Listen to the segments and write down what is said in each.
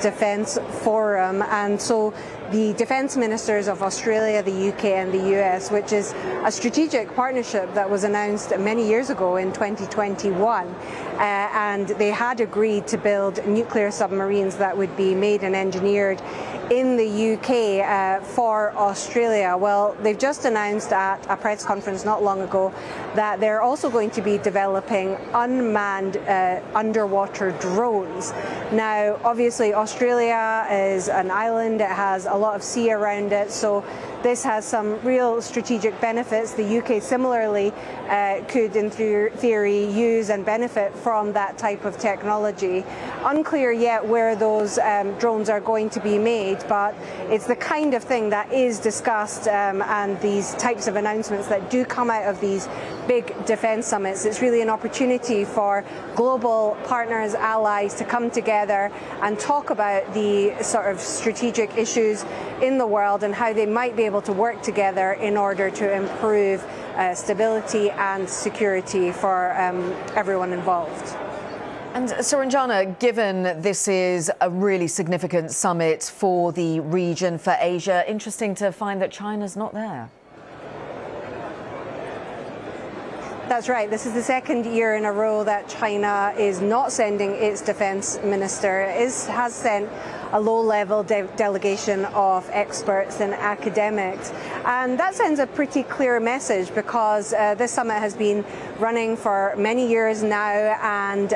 Defence Forum, and so the defence ministers of Australia, the UK and the US, which is a strategic partnership that was announced many years ago in 2021, and they had agreed to build nuclear submarines that would be made and engineered in the UK for Australia. Well, they've just announced at a press conference not long ago that they're also going to be developing unmanned underwater drones. Now, obviously, Australia is an island. It has a lot of sea around it, so this has some real strategic benefits. The UK similarly could, in theory, use and benefit from that type of technology. Unclear yet where those drones are going to be made, but it's the kind of thing that is discussed, and these types of announcements that do come out of these big defence summits. It's really an opportunity for global partners, allies to come together and talk about the sort of strategic issues in the world and how they might be able to work together in order to improve stability and security for everyone involved. And Suranjana, given this is a really significant summit for the region, for Asia, interesting to find that China's not there. That's right. This is the second year in a row that China is not sending its defence minister. It has sent a low-level delegation of experts and academics. And that sends a pretty clear message, because this summit has been running for many years now, and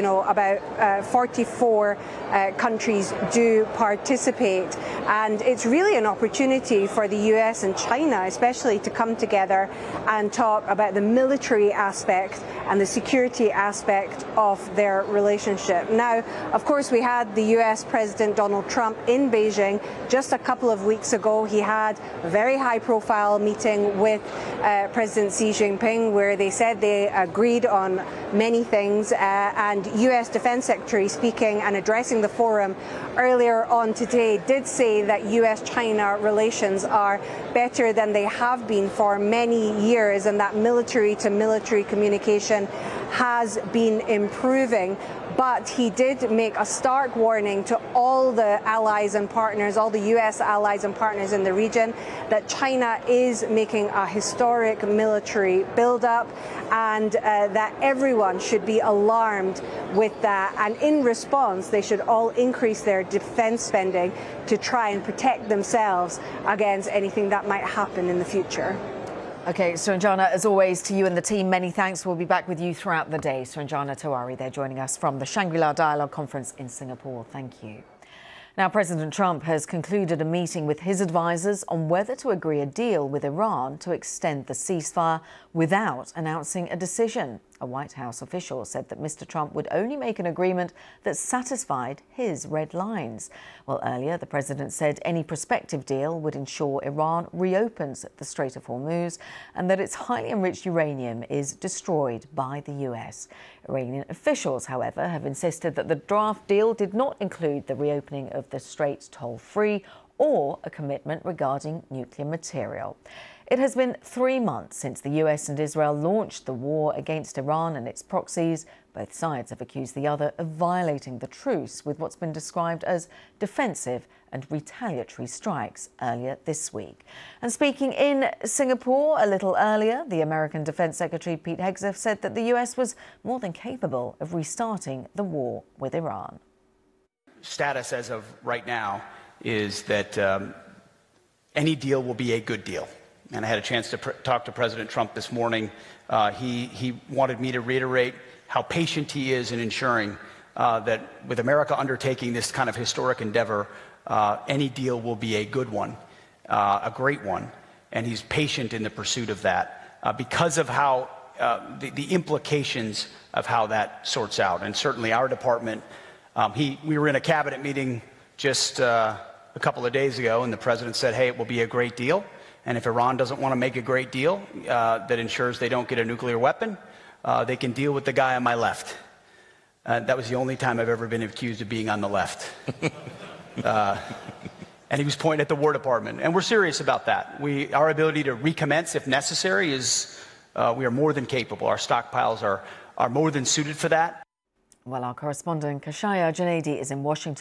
about 44 countries do participate. And it's really an opportunity for the US and China especially to come together and talk about the military aspect and the security aspect of their relationship. Now, of course, we had the US President Donald Trump in Beijing just a couple of weeks ago. He had a very high-profile meeting with President Xi Jinping, where they said they agreed on many things, and US Defense Secretary, speaking and addressing the forum earlier on today, did say that US-China relations are better than they have been for many years, and that military-to-military communication has been improving. But he did make a stark warning to all the allies and partners, all the US allies and partners in the region, that China is making a historic military build-up, and that everyone should be alarmed with that. And in response, they should all increase their defense spending to try and protect themselves against anything that might happen in the future. OK, Suranjana, as always, to you and the team, many thanks. We'll be back with you throughout the day. Suranjana Tewari there joining us from the Shangri-La Dialogue Conference in Singapore. Thank you. Now, President Trump has concluded a meeting with his advisers on whether to agree a deal with Iran to extend the ceasefire without announcing a decision. A White House official said that Mr. Trump would only make an agreement that satisfied his red lines. Well, earlier, the president said any prospective deal would ensure Iran reopens the Strait of Hormuz and that its highly enriched uranium is destroyed by the US. Iranian officials, however, have insisted that the draft deal did not include the reopening of the Strait toll-free or a commitment regarding nuclear material. It has been 3 months since the US and Israel launched the war against Iran and its proxies. Both sides have accused the other of violating the truce with what's been described as defensive and retaliatory strikes earlier this week. And speaking in Singapore a little earlier, the American Defense Secretary Pete Hegseth said that the US was more than capable of restarting the war with Iran. Status as of right now is that any deal will be a good deal. And I had a chance to talk to President Trump this morning. He wanted me to reiterate how patient he is in ensuring that with America undertaking this kind of historic endeavor, any deal will be a good one, a great one. And he's patient in the pursuit of that because of how the implications of how that sorts out. And certainly our department, we were in a cabinet meeting just a couple of days ago, and the president said, hey, it will be a great deal. And if Iran doesn't want to make a great deal that ensures they don't get a nuclear weapon, they can deal with the guy on my left. That was the only time I've ever been accused of being on the left. And he was pointing at the War Department. And we're serious about that. Our ability to recommence if necessary is, we are more than capable. Our stockpiles are more than suited for that. Well, our correspondent Kashaya Janedi is in Washington.